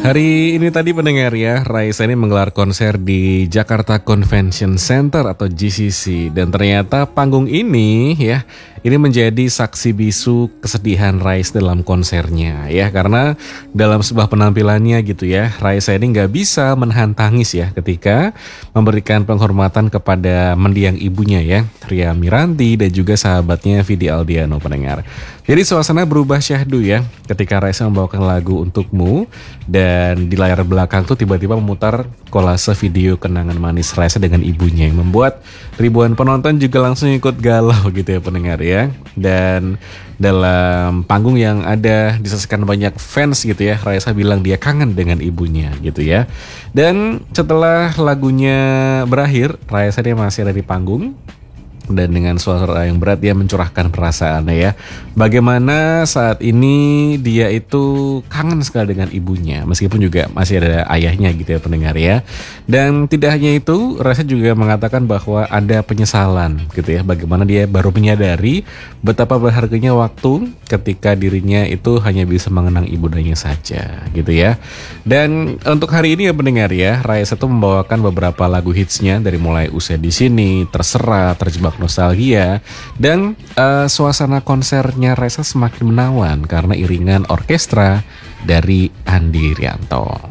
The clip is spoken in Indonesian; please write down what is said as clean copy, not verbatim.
Hari ini tadi pendengar ya, Raisa ini menggelar konser di Jakarta Convention Center atau GCC. Dan ternyata panggung ini ya, ini menjadi saksi bisu kesedihan Raisa dalam konsernya ya. Karena dalam sebuah penampilannya gitu ya, Raisa ini nggak bisa menahan tangis ya ketika memberikan penghormatan kepada mendiang ibunya ya, Ria Miranti dan juga sahabatnya Vidi Aldiano pendengar. Jadi suasana berubah syahdu ya ketika Raisa membawakan lagu Untukmu. Dan di layar belakang tuh tiba-tiba memutar kolase video kenangan manis Raisa dengan ibunya yang membuat ribuan penonton juga langsung ikut galau gitu ya pendengar ya. Dan dalam panggung yang ada disaksikan banyak fans gitu ya, Raisa bilang dia kangen dengan ibunya gitu ya. Dan setelah lagunya berakhir, Raisa dia masih ada di panggung. Dan dengan suara yang berat dia mencurahkan perasaannya ya. Bagaimana saat ini dia itu kangen sekali dengan ibunya. Meskipun juga masih ada ayahnya gitu ya pendengar ya. Dan tidak hanya itu, Raisa juga mengatakan bahwa ada penyesalan gitu ya. Bagaimana dia baru menyadari betapa berharganya waktu ketika dirinya itu hanya bisa mengenang ibundanya saja gitu ya. Dan untuk hari ini ya pendengar ya, Raisa tuh membawakan beberapa lagu hitsnya dari mulai Usai di Sini, Terserah, Terjebak Nostalgia, dan suasana konsernya Raisa semakin menawan karena iringan orkestra dari Andi Rianto.